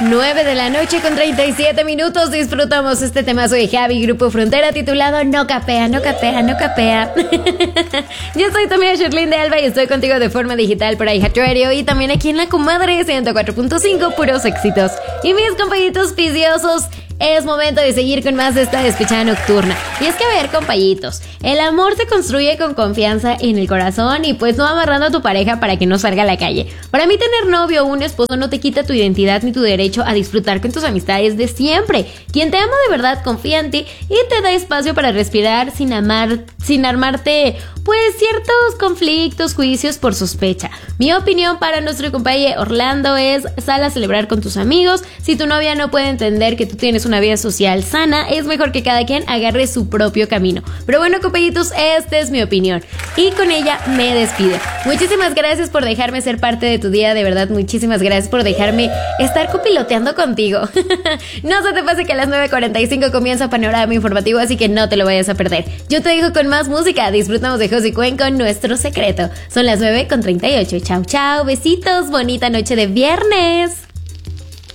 9 de la noche con 37 minutos. Disfrutamos este temazo de Javi, Grupo Frontera, titulado No capea, no capea, no capea. Yo soy tu amiga Sherlyn de Alba y estoy contigo de forma digital por iHeartRadio y también aquí en La Comadre 104.5, puros éxitos. Y mis compañitos viciosos, es momento de seguir con más de esta despechada nocturna. Y es que, a ver, compañitos, el amor se construye con confianza en el corazón y pues no amarrando a tu pareja para que no salga a la calle. Para mí, tener novio o un esposo no te quita tu identidad ni tu derecho a disfrutar con tus amistades de siempre. Quien te ama de verdad confía en ti y te da espacio para respirar sin armarte pues ciertos conflictos, juicios por sospecha. Mi opinión para nuestro compañero Orlando es: sal a celebrar con tus amigos. Si tu novia no puede entender que tú tienes una vida social sana, es mejor que cada quien agarre su propio camino. Pero bueno, compañitos, esta es mi opinión y con ella me despido. Muchísimas gracias por dejarme ser parte de tu día, de verdad, muchísimas gracias por dejarme estar copiloteando contigo. No se te pase que a las 9:45 comienza Panorama Informativo, así que no te lo vayas a perder. Yo te dejo con más música, disfrutamos de Josie Cuen con Nuestro Secreto. Son las 9:38. Chau, chau, besitos, bonita noche de viernes.